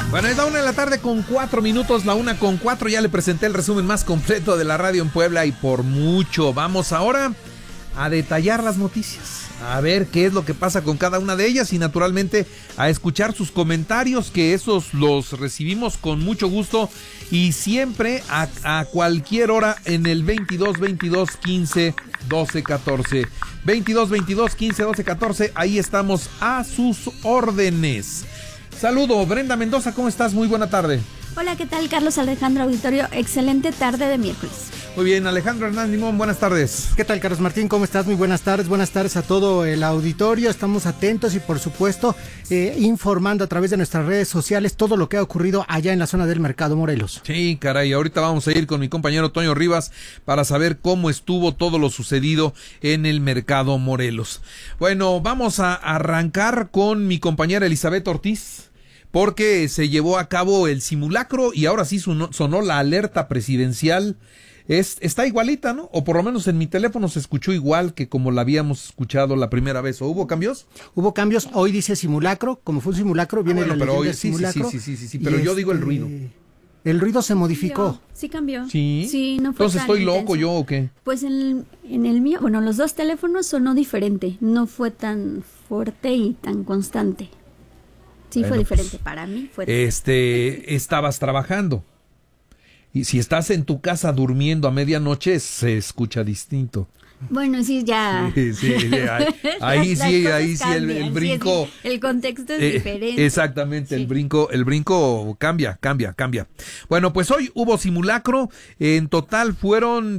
Bueno, es la 1:04 p.m, la 1:04, ya le presenté el resumen más completo de la radio en Puebla y por mucho. Vamos ahora a detallar las noticias, a ver qué es lo que pasa con cada una de ellas y naturalmente a escuchar sus comentarios, que esos los recibimos con mucho gusto y siempre a cualquier hora en el 22 22 15 12 14. 22 22 15 12 14, ahí estamos a sus órdenes. Saludo, Brenda Mendoza, ¿cómo estás? Muy buena tarde. Hola, ¿qué tal, Carlos Alejandro Auditorio? Excelente tarde de miércoles. Muy bien, Alejandro Hernández Limón, buenas tardes. ¿Qué tal, Carlos Martín? ¿Cómo estás? Muy buenas tardes a todo el auditorio. Estamos atentos y por supuesto informando a través de nuestras redes sociales todo lo que ha ocurrido allá en la zona del Mercado Morelos. Sí, caray, ahorita vamos a ir con mi compañero Toño Rivas para saber cómo estuvo todo lo sucedido en el Mercado Morelos. Bueno, vamos a arrancar con mi compañera Elizabeth Ortiz, porque se llevó a cabo el simulacro y ahora sí sonó la alerta presidencial. Está igualita, ¿no? O por lo menos en mi teléfono se escuchó igual que como la habíamos escuchado la primera vez. ¿O hubo cambios? Hubo cambios, hoy dice simulacro, como fue un simulacro, viene la leyenda del simulacro. Sí, pero yo digo el ruido. El ruido se modificó. Sí cambió. Sí, no fue. Entonces estoy loco yo o qué. Pues en el mío, bueno, los dos teléfonos sonó diferente, no fue tan fuerte y tan constante. Sí, bueno, fue diferente, pues, para mí fue diferente. Estabas trabajando. Y si estás en tu casa durmiendo a medianoche, se escucha distinto. Bueno, sí, ya. Sí, ahí sí, el brinco. Sí, el contexto es diferente. Exactamente, sí. El brinco cambia. Bueno, pues hoy hubo simulacro. En total fueron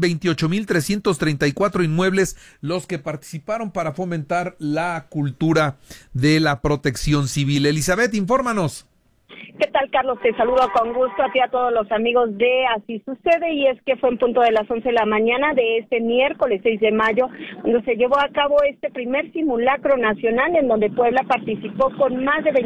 28,334 inmuebles los que participaron para fomentar la cultura de la protección civil. Elizabeth, infórmanos. ¿Qué tal, Carlos? Te saludo con gusto a ti, a todos los amigos de Así Sucede, y es que fue en punto de las 11 de la mañana de este miércoles 6 de mayo, cuando se llevó a cabo este primer simulacro nacional, en donde Puebla participó con más de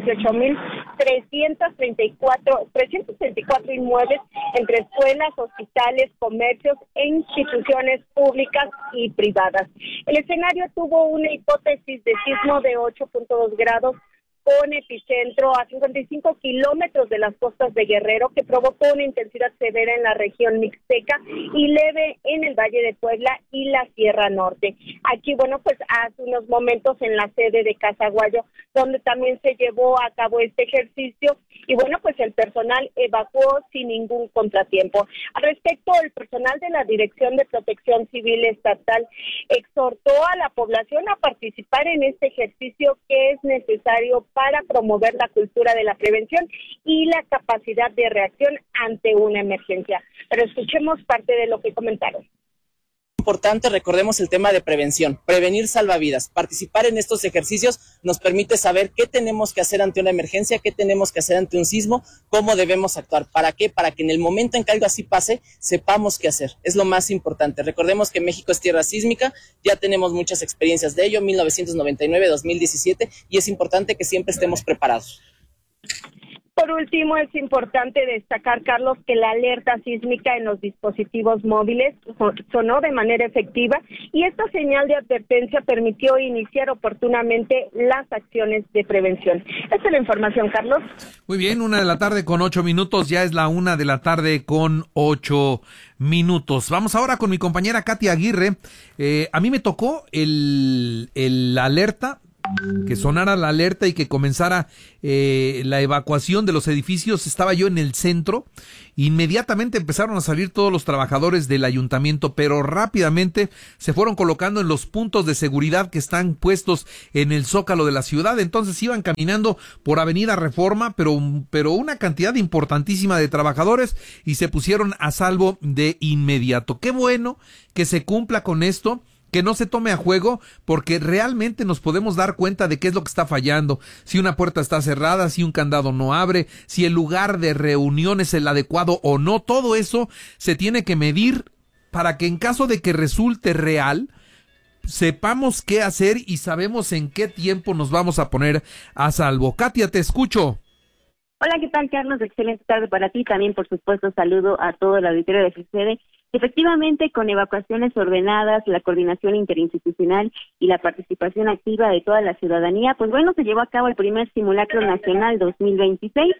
334 inmuebles entre escuelas, hospitales, comercios e instituciones públicas y privadas. El escenario tuvo una hipótesis de sismo de 8.2 grados, con epicentro a 55 kilómetros de las costas de Guerrero, que provocó una intensidad severa en la región mixteca y leve en el Valle de Puebla y la Sierra Norte. Aquí, bueno, pues hace unos momentos en la sede de Casaguayo, donde también se llevó a cabo este ejercicio, y bueno, pues el personal evacuó sin ningún contratiempo. Al respecto, el personal de la Dirección de Protección Civil Estatal exhortó a la población a participar en este ejercicio que es necesario para promover la cultura de la prevención y la capacidad de reacción ante una emergencia. Pero escuchemos parte de lo que comentaron. Importante, recordemos el tema de prevención, prevenir salva vidas. Participar en estos ejercicios nos permite saber qué tenemos que hacer ante una emergencia, qué tenemos que hacer ante un sismo, cómo debemos actuar. ¿Para qué? Para que en el momento en que algo así pase, sepamos qué hacer. Es lo más importante. Recordemos que México es tierra sísmica, ya tenemos muchas experiencias de ello, 1999, 2017, y es importante que siempre estemos preparados. Por último, es importante destacar, Carlos, que la alerta sísmica en los dispositivos móviles sonó de manera efectiva y esta señal de advertencia permitió iniciar oportunamente las acciones de prevención. Esta es la información, Carlos. Muy bien, 1:08 p.m, ya es la 1:08 p.m. Vamos ahora con mi compañera Katia Aguirre. A mí me tocó el alerta, que sonara la alerta y que comenzara la evacuación de los edificios. Estaba yo en el centro, inmediatamente empezaron a salir todos los trabajadores del ayuntamiento, pero rápidamente se fueron colocando en los puntos de seguridad que están puestos en el zócalo de la ciudad. Entonces iban caminando por Avenida Reforma, pero una cantidad importantísima de trabajadores, y se pusieron a salvo de inmediato. Qué bueno que se cumpla con esto, que no se tome a juego, porque realmente nos podemos dar cuenta de qué es lo que está fallando, si una puerta está cerrada, si un candado no abre, si el lugar de reunión es el adecuado o no. Todo eso se tiene que medir para que en caso de que resulte real, sepamos qué hacer y sabemos en qué tiempo nos vamos a poner a salvo. Katia, te escucho. Hola, ¿qué tal, Carlos? Excelente tarde para ti. También, por supuesto, saludo a todo el auditorio de FCD. Efectivamente, con evacuaciones ordenadas, la coordinación interinstitucional y la participación activa de toda la ciudadanía, pues bueno, se llevó a cabo el primer simulacro nacional 2026.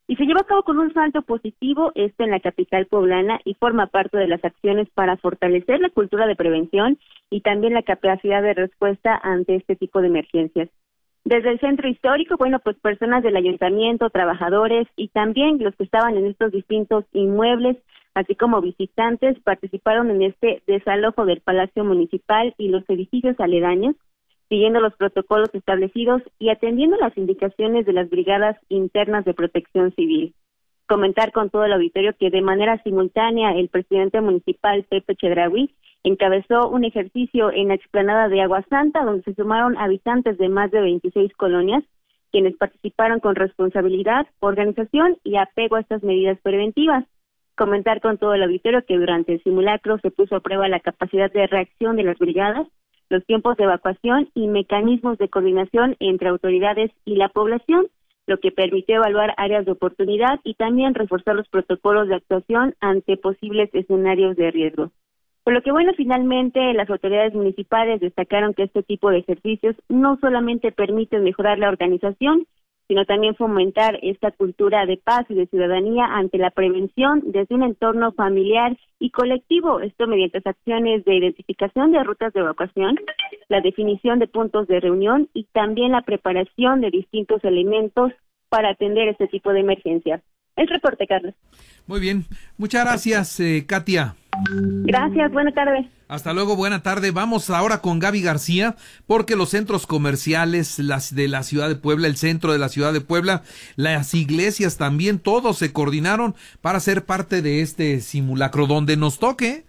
y se llevó a cabo con un saldo positivo, esto en la capital poblana, y forma parte de las acciones para fortalecer la cultura de prevención y también la capacidad de respuesta ante este tipo de emergencias. Desde el centro histórico, pues personas del ayuntamiento, trabajadores y también los que estaban en estos distintos inmuebles, así como visitantes, participaron en este desalojo del Palacio Municipal y los edificios aledaños, siguiendo los protocolos establecidos y atendiendo las indicaciones de las brigadas internas de protección civil. Comentar con todo el auditorio que de manera simultánea el presidente municipal, Pepe Chedraui, encabezó un ejercicio en la explanada de Agua Santa, donde se sumaron habitantes de más de 26 colonias, quienes participaron con responsabilidad, organización y apego a estas medidas preventivas. Comentar con todo el auditorio que durante el simulacro se puso a prueba la capacidad de reacción de las brigadas, los tiempos de evacuación y mecanismos de coordinación entre autoridades y la población, lo que permitió evaluar áreas de oportunidad y también reforzar los protocolos de actuación ante posibles escenarios de riesgo. Por lo que, finalmente las autoridades municipales destacaron que este tipo de ejercicios no solamente permiten mejorar la organización, sino también fomentar esta cultura de paz y de ciudadanía ante la prevención desde un entorno familiar y colectivo, esto mediante acciones de identificación de rutas de evacuación, la definición de puntos de reunión y también la preparación de distintos elementos para atender este tipo de emergencias. El reporte, Carlos. Muy bien, muchas gracias, Katia. Gracias, buena tarde. Hasta luego, buena tarde. Vamos ahora con Gaby García, porque los centros comerciales de la ciudad de Puebla, el centro de la ciudad de Puebla, las iglesias también, todos se coordinaron para ser parte de este simulacro. Donde nos toque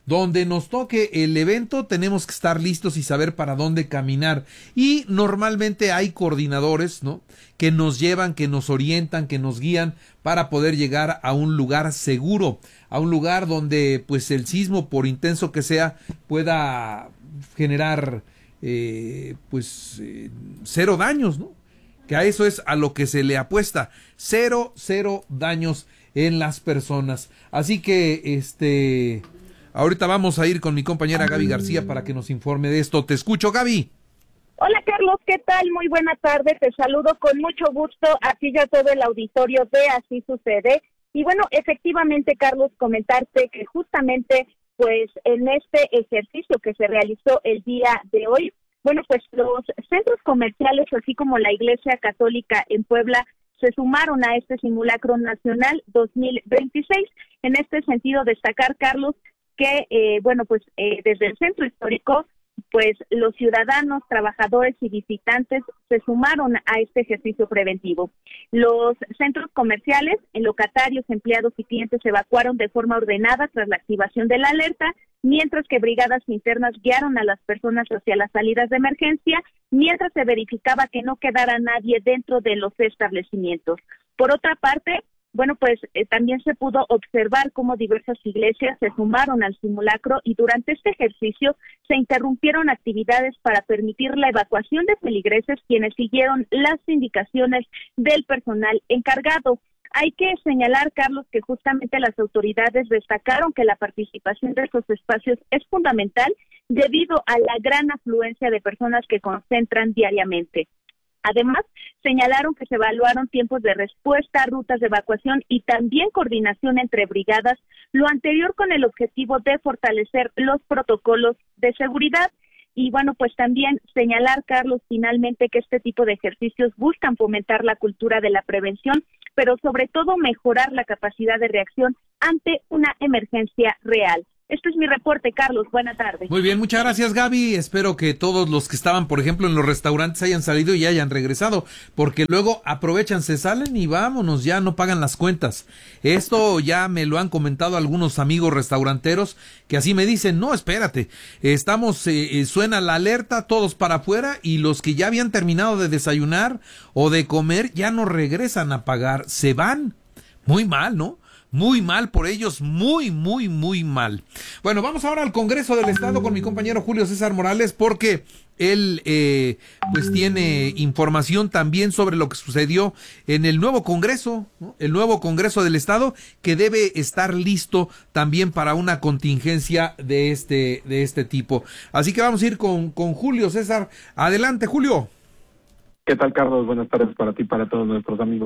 el evento, tenemos que estar listos y saber para dónde caminar. Y normalmente hay coordinadores, ¿no?, que nos llevan, que nos orientan, que nos guían para poder llegar a un lugar seguro, a un lugar donde pues el sismo, por intenso que sea, pueda generar cero daños, ¿no? Que a eso es a lo que se le apuesta, cero daños en las personas. Así que ahorita vamos a ir con mi compañera Gaby García para que nos informe de esto. Te escucho, Gaby. Hola, Carlos, ¿qué tal? Muy buena tarde, te saludo con mucho gusto, aquí ya todo el auditorio de Así Sucede. Y efectivamente, Carlos, comentarte que justamente, pues, en este ejercicio que se realizó el día de hoy, los centros comerciales, así como la Iglesia Católica en Puebla, se sumaron a este simulacro nacional 2026. En este sentido, destacar, Carlos, que, desde el centro histórico, pues los ciudadanos, trabajadores y visitantes se sumaron a este ejercicio preventivo. Los centros comerciales, locatarios, empleados y clientes se evacuaron de forma ordenada tras la activación de la alerta, mientras que brigadas internas guiaron a las personas hacia las salidas de emergencia, mientras se verificaba que no quedara nadie dentro de los establecimientos. Por otra parte, también se pudo observar cómo diversas iglesias se sumaron al simulacro y durante este ejercicio se interrumpieron actividades para permitir la evacuación de feligreses, quienes siguieron las indicaciones del personal encargado. Hay que señalar, Carlos, que justamente las autoridades destacaron que la participación de estos espacios es fundamental debido a la gran afluencia de personas que concentran diariamente. Además, señalaron que se evaluaron tiempos de respuesta, rutas de evacuación y también coordinación entre brigadas, lo anterior con el objetivo de fortalecer los protocolos de seguridad. Y también señalar, Carlos, finalmente que este tipo de ejercicios buscan fomentar la cultura de la prevención, pero sobre todo mejorar la capacidad de reacción ante una emergencia real. Este es mi reporte, Carlos. Buena tarde. Muy bien, muchas gracias, Gaby. Espero que todos los que estaban, por ejemplo, en los restaurantes hayan salido y hayan regresado, porque luego aprovechan, se salen y vámonos, ya no pagan las cuentas. Esto ya me lo han comentado algunos amigos restauranteros, que así me dicen, no, espérate, suena la alerta, todos para afuera, y los que ya habían terminado de desayunar o de comer ya no regresan a pagar, se van. Muy mal, ¿no? Muy mal por ellos, muy mal. Bueno, vamos ahora al Congreso del Estado con mi compañero Julio César Morales, porque él tiene información también sobre lo que sucedió en el nuevo Congreso, ¿no? El nuevo Congreso del Estado, que debe estar listo también para una contingencia de este tipo. Así que vamos a ir con Julio César. Adelante, Julio. ¿Qué tal, Carlos? Buenas tardes para ti y para todos nuestros amigos.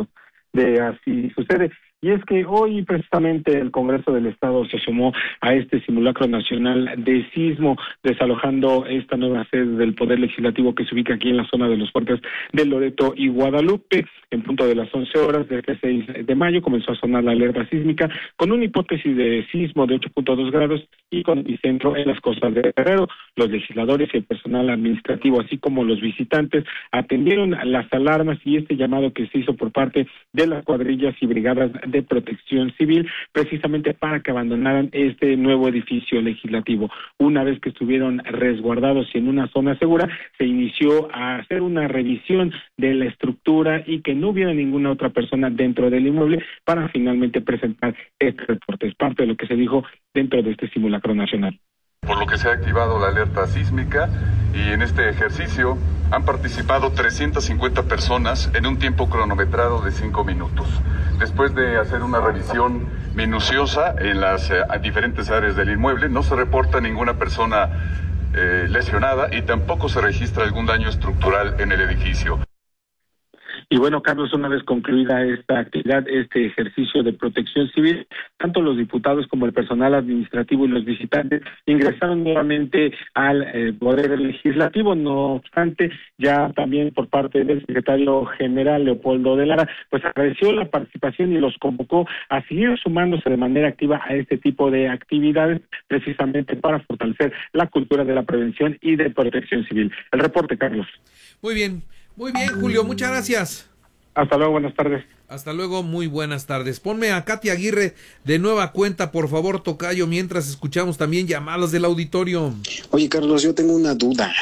de así sucede. Y es que hoy precisamente el Congreso del Estado se sumó a este simulacro nacional de sismo, desalojando esta nueva sede del Poder Legislativo que se ubica aquí en la zona de los fuertes de Loreto y Guadalupe. En punto de las 11 horas de este 6 de mayo comenzó a sonar la alerta sísmica con una hipótesis de sismo de 8.2 grados y con epicentro en las costas de Guerrero. Los legisladores y el personal administrativo, así como los visitantes, atendieron las alarmas y este llamado que se hizo por parte de las cuadrillas y brigadas de protección civil, precisamente para que abandonaran este nuevo edificio legislativo. Una vez que estuvieron resguardados y en una zona segura, se inició a hacer una revisión de la estructura y que no hubiera ninguna otra persona dentro del inmueble para finalmente presentar este reporte. Es parte de lo que se dijo dentro de este simulacro nacional. Por lo que se ha activado la alerta sísmica y en este ejercicio han participado 350 personas en un tiempo cronometrado de 5 minutos. Después de hacer una revisión minuciosa en las diferentes áreas del inmueble, no se reporta ninguna persona lesionada y tampoco se registra algún daño estructural en el edificio. Y bueno, Carlos, una vez concluida esta actividad, este ejercicio de protección civil, tanto los diputados como el personal administrativo y los visitantes ingresaron nuevamente al Poder Legislativo. No obstante, ya también por parte del secretario general Leopoldo de Lara, pues agradeció la participación y los convocó a seguir sumándose de manera activa a este tipo de actividades, precisamente para fortalecer la cultura de la prevención y de protección civil. El reporte, Carlos. Muy bien, Julio, muchas gracias. Hasta luego, buenas tardes. Hasta luego, muy buenas tardes. Ponme a Katy Aguirre de nueva cuenta, por favor, tocayo, mientras escuchamos también llamadas del auditorio. Oye, Carlos, yo tengo una duda.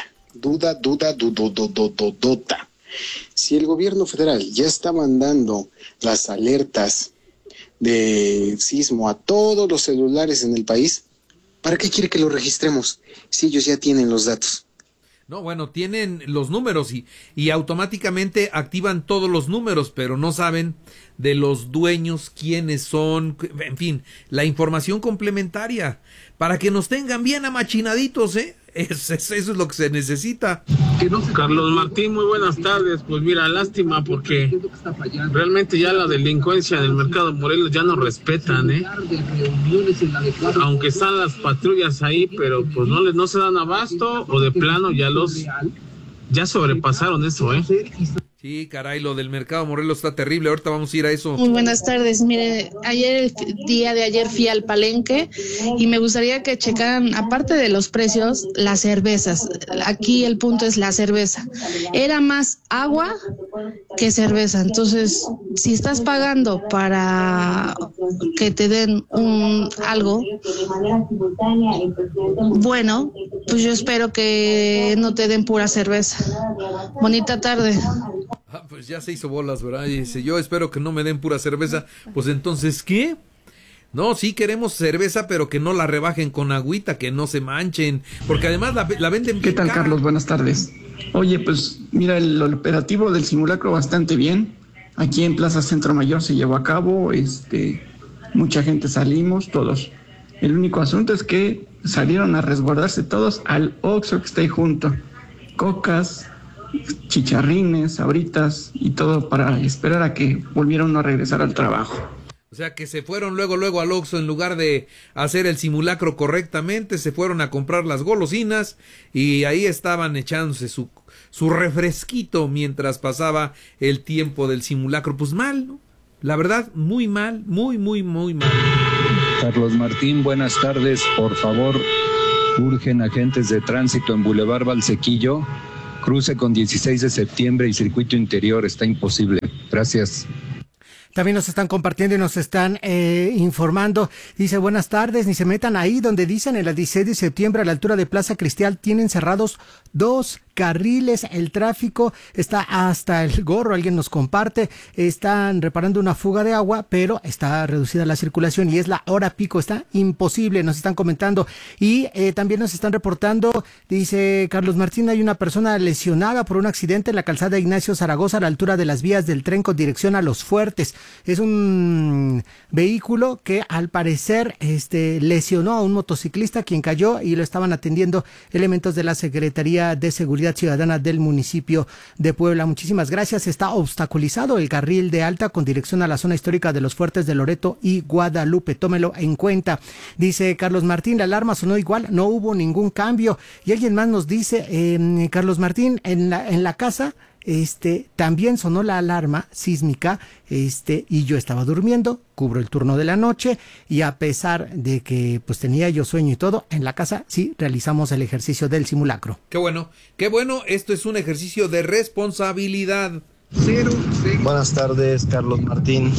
Si el gobierno federal ya está mandando las alertas de sismo a todos los celulares en el país, ¿para qué quiere que lo registremos si ellos ya tienen los datos? No, bueno, tienen los números y automáticamente activan todos los números, pero no saben de los dueños, quiénes son, en fin, la información complementaria, para que nos tengan bien amachinaditos, ¿eh? Eso es lo que se necesita. Carlos Martín, muy buenas tardes. Pues mira, lástima porque realmente ya la delincuencia del mercado Morelos ya no respetan, aunque están las patrullas ahí, pero pues no se dan abasto o de plano ya sobrepasaron eso, Sí, caray, lo del mercado Morelos está terrible. Ahorita vamos a ir a eso. Muy buenas tardes. Mire, el día de ayer fui al Palenque y me gustaría que checaran, aparte de los precios, las cervezas. Aquí el punto es la cerveza. Era más agua que cerveza. Entonces, si estás pagando para que te den algo, bueno, pues yo espero que no te den pura cerveza. Bonita tarde. Pues ya se hizo bolas, ¿verdad? Y dice, yo espero que no me den pura cerveza. Pues entonces, ¿qué? No, sí queremos cerveza, pero que no la rebajen con agüita, que no se manchen, porque además la venden. ¿Qué tal, cara. Carlos? Buenas tardes. Oye, pues mira, el operativo del simulacro bastante bien. Aquí en Plaza Centro Mayor se llevó a cabo, mucha gente salimos, todos. El único asunto es que salieron a resguardarse todos al Oxxo que está ahí junto. Cocas, chicharrines, sabritas y todo para esperar a que volvieran a regresar al trabajo. O sea que se fueron luego al Oxxo en lugar de hacer el simulacro correctamente, se fueron a comprar las golosinas y ahí estaban echándose su refresquito mientras pasaba el tiempo del simulacro. Pues mal, ¿no? La verdad, muy mal, muy mal. Carlos Martín, buenas tardes. Por favor, urgen agentes de tránsito en Boulevard Valsequillo. Cruce con 16 de septiembre y circuito interior, está imposible. Gracias. También nos están compartiendo y nos están informando. Dice, buenas tardes, ni se metan ahí donde dicen en la 16 de septiembre a la altura de Plaza Cristal tienen cerrados 2 carriles, el tráfico está hasta el gorro, alguien nos comparte, están reparando una fuga de agua, pero está reducida la circulación y es la hora pico, está imposible, nos están comentando. Y también nos están reportando, dice Carlos Martín, hay una persona lesionada por un accidente en la calzada Ignacio Zaragoza a la altura de las vías del tren con dirección a Los Fuertes. Es un vehículo que al parecer lesionó a un motociclista, quien cayó, y lo estaban atendiendo elementos de la Secretaría de Seguridad Ciudadana del municipio de Puebla. Muchísimas gracias. Está obstaculizado el carril de alta con dirección a la zona histórica de los Fuertes de Loreto y Guadalupe. Tómelo en cuenta. Dice Carlos Martín, la alarma sonó igual, no hubo ningún cambio. Y alguien más nos dice, Carlos Martín, en la casa también sonó la alarma sísmica, y yo estaba durmiendo, cubro el turno de la noche, y a pesar de que pues tenía yo sueño y todo, en la casa sí realizamos el ejercicio del simulacro. Qué bueno, esto es un ejercicio de responsabilidad. Buenas tardes, Carlos Martín.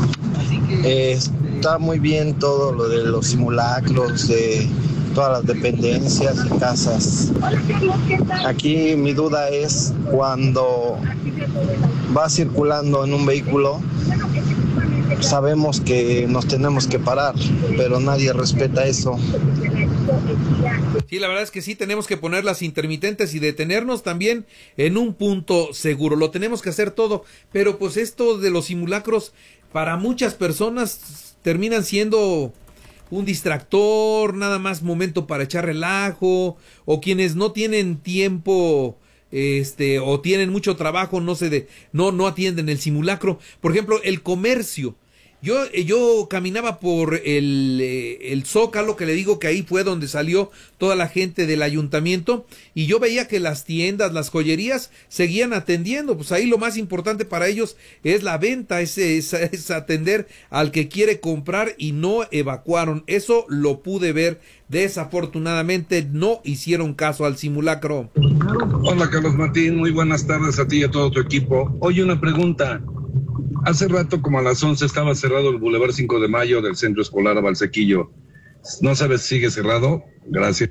Está muy bien todo lo de los simulacros de todas las dependencias y casas. Aquí mi duda es cuando va circulando en un vehículo, sabemos que nos tenemos que parar, pero nadie respeta eso. Sí, la verdad es que sí, tenemos que poner las intermitentes y detenernos también en un punto seguro. Lo tenemos que hacer todo, pero pues esto de los simulacros para muchas personas terminan siendo un distractor, nada más momento para echar relajo, o quienes no tienen tiempo, o tienen mucho trabajo, no atienden el simulacro. Por ejemplo, el comercio. Yo caminaba por el Zócalo, que le digo que ahí fue donde salió toda la gente del ayuntamiento, y yo veía que las tiendas, las joyerías seguían atendiendo. Pues ahí lo más importante para ellos es la venta, es atender al que quiere comprar, y no evacuaron. Eso lo pude ver. Desafortunadamente no hicieron caso al simulacro. Hola, Carlos Martín, muy buenas tardes a ti y a todo tu equipo. Oye, una pregunta. Hace rato, como a las 11, estaba cerrado el Boulevard 5 de Mayo del Centro Escolar Valsequillo. ¿No sabes si sigue cerrado? Gracias.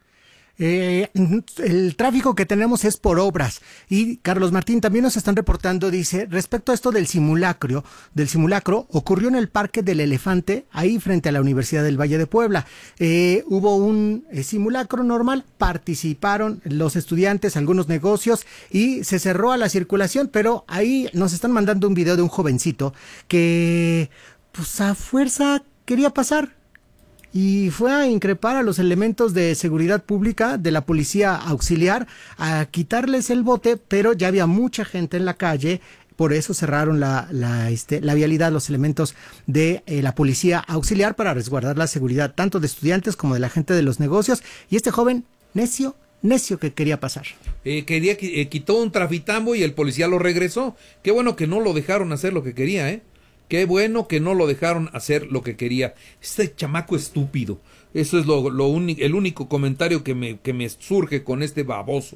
El tráfico que tenemos es por obras. Y Carlos Martín, también nos están reportando, dice, respecto a esto del simulacro, ocurrió en el Parque del Elefante, ahí frente a la Universidad del Valle de Puebla. Hubo un simulacro normal, participaron los estudiantes, algunos negocios, y se cerró a la circulación, pero ahí nos están mandando un video de un jovencito que pues a fuerza quería pasar. Y fue a increpar a los elementos de seguridad pública de la policía auxiliar, a quitarles el bote, pero ya había mucha gente en la calle, por eso cerraron la vialidad los elementos de la policía auxiliar para resguardar la seguridad tanto de estudiantes como de la gente de los negocios. Y este joven necio que quería pasar. Quitó un trafitambo y el policía lo regresó. Qué bueno que no lo dejaron hacer lo que quería, Qué bueno que no lo dejaron hacer lo que quería. Este chamaco estúpido. Eso es el único comentario que me surge con este baboso.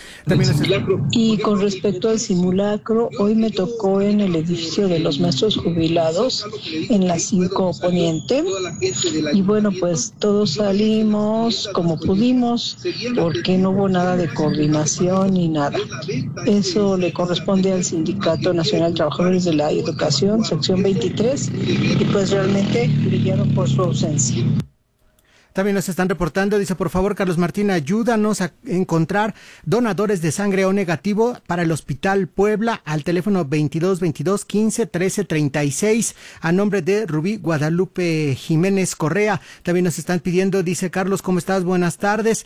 Y con respecto al simulacro, hoy me tocó en el edificio de los maestros jubilados, en la 5 Poniente, y bueno, pues todos salimos como pudimos, porque no hubo nada de coordinación ni nada. Eso le corresponde al Sindicato Nacional de Trabajadores de la Educación, sección 23, y pues realmente brillaron por su ausencia. También nos están reportando, dice, por favor, Carlos Martín, ayúdanos a encontrar donadores de sangre O negativo para el Hospital Puebla al teléfono 22 15 13 36 a nombre de Rubí Guadalupe Jiménez Correa. También nos están pidiendo, dice Carlos, ¿cómo estás? Buenas tardes.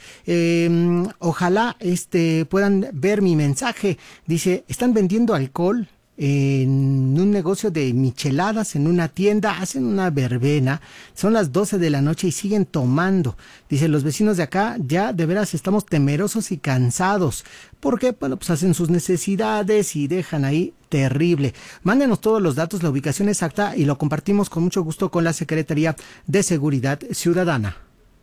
Ojalá puedan ver mi mensaje. Dice, están vendiendo alcohol en un negocio de micheladas en una tienda, hacen una verbena, son las 12 de la noche y siguen tomando. Dice, los vecinos de acá ya de veras estamos temerosos y cansados, porque bueno, pues hacen sus necesidades y dejan ahí terrible. Mándenos todos los datos, la ubicación exacta, y lo compartimos con mucho gusto con la Secretaría de Seguridad Ciudadana.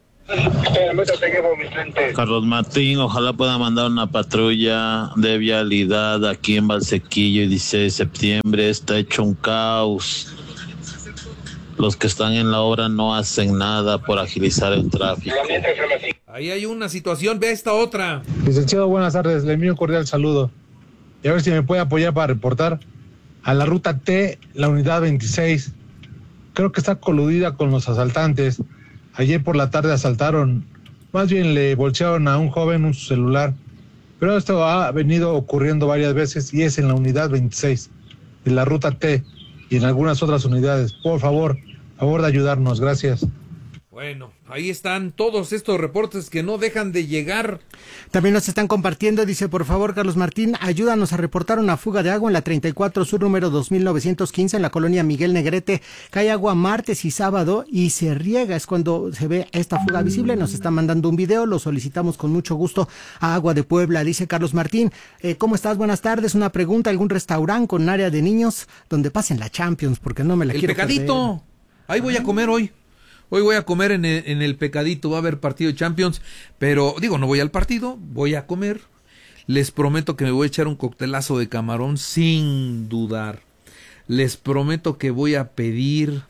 Carlos Martín, ojalá pueda mandar una patrulla de vialidad aquí en Valsequillo, el 16 de septiembre, está hecho un caos. Los que están en la obra no hacen nada por agilizar el tráfico. Ahí hay una situación, ve esta otra. Licenciado, buenas tardes, le envío un cordial saludo. Y a ver si me puede apoyar para reportar a la ruta T, la unidad 26. Creo que está coludida con los asaltantes. Ayer por la tarde asaltaron, más bien le bolsearon a un joven un celular, pero esto ha venido ocurriendo varias veces y es en la unidad 26 de la ruta T. y en algunas otras unidades. Por favor de ayudarnos. Gracias. Bueno, ahí están todos estos reportes que no dejan de llegar. También nos están compartiendo, dice, por favor, Carlos Martín, ayúdanos a reportar una fuga de agua en la 34 Sur número 2915 en la colonia Miguel Negrete. Cae agua martes y sábado y se riega, es cuando se ve esta fuga visible. Nos está mandando un video, lo solicitamos con mucho gusto a Agua de Puebla, dice Carlos Martín. ¿Cómo estás? Buenas tardes. Una pregunta, ¿algún restaurante con área de niños donde pasen la Champions? Porque no me la quiero perder. El Pecadito, ahí voy a comer hoy. Hoy voy a comer en el Pecadito, va a haber partido de Champions, pero digo, no voy al partido, voy a comer. Les prometo que me voy a echar un coctelazo de camarón sin dudar. Les prometo que voy a pedir...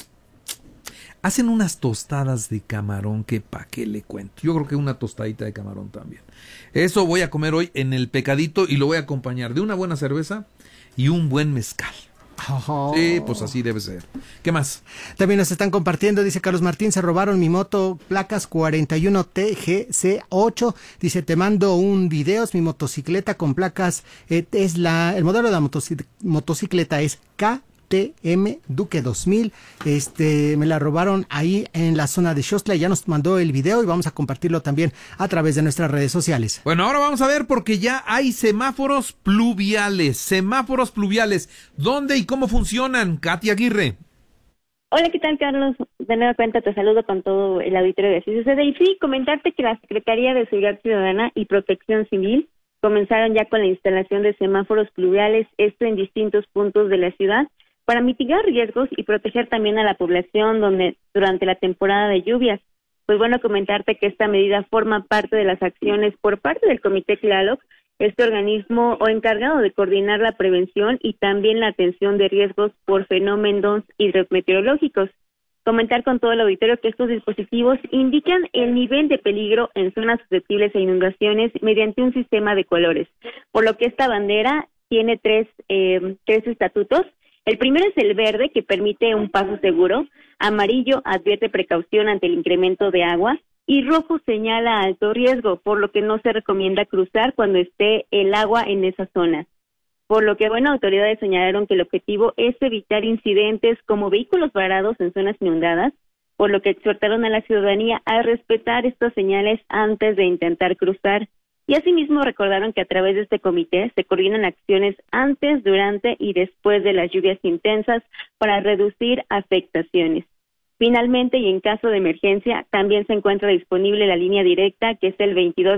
Hacen unas tostadas de camarón que pa' qué le cuento. Yo creo que una tostadita de camarón también. Eso voy a comer hoy en el Pecadito y lo voy a acompañar de una buena cerveza y un buen mezcal. Oh. Sí, pues así debe ser. ¿Qué más? También nos están compartiendo, dice Carlos Martín, se robaron mi moto, placas 41TGC8. Dice, te mando un video, es mi motocicleta con placas, el modelo de la motocicleta es KTM Duque 2000. Me la robaron ahí en la zona de Xostla. Ya nos mandó el video y vamos a compartirlo también a través de nuestras redes sociales. Bueno, ahora vamos a ver porque ya hay semáforos pluviales. Semáforos pluviales. ¿Dónde y cómo funcionan? Katia Aguirre. Hola, ¿qué tal, Carlos? De nueva cuenta te saludo con todo el auditorio de Así Sucede. Y sí, comentarte que la Secretaría de Seguridad Ciudadana y Protección Civil comenzaron ya con la instalación de semáforos pluviales, esto en distintos puntos de la ciudad, para mitigar riesgos y proteger también a la población durante la temporada de lluvias. Pues bueno, comentarte que esta medida forma parte de las acciones por parte del Comité Tlaloc, este organismo encargado de coordinar la prevención y también la atención de riesgos por fenómenos hidrometeorológicos. Comentar con todo el auditorio que estos dispositivos indican el nivel de peligro en zonas susceptibles a inundaciones mediante un sistema de colores, por lo que esta bandera tiene tres estatutos. El primero es el verde, que permite un paso seguro, amarillo advierte precaución ante el incremento de agua y rojo señala alto riesgo, por lo que no se recomienda cruzar cuando esté el agua en esa zona. Por lo que, bueno, autoridades señalaron que el objetivo es evitar incidentes como vehículos varados en zonas inundadas, por lo que exhortaron a la ciudadanía a respetar estas señales antes de intentar cruzar. Y asimismo recordaron que a través de este comité se coordinan acciones antes, durante y después de las lluvias intensas para reducir afectaciones. Finalmente, y en caso de emergencia, también se encuentra disponible la línea directa, que es el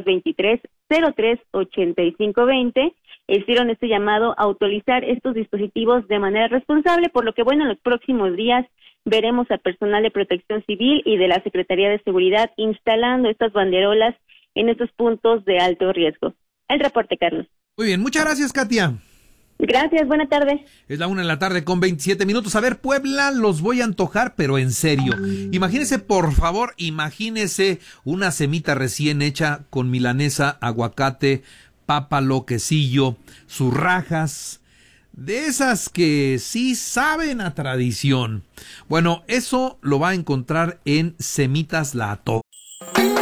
2223-038520. Hicieron este llamado a utilizar estos dispositivos de manera responsable, por lo que, bueno, en los próximos días veremos a personal de Protección Civil y de la Secretaría de Seguridad instalando estas banderolas en estos puntos de alto riesgo. El reporte, Carlos. Muy bien, muchas gracias, Katia. Gracias, buena tarde. Es la 1:27 p.m. A ver, Puebla, los voy a antojar, pero en serio. Imagínese, por favor, imagínese una semita recién hecha con milanesa, aguacate, pápalo, quesillo, sus rajas, de esas que sí saben a tradición. Bueno, eso lo va a encontrar en Semitas La Toca.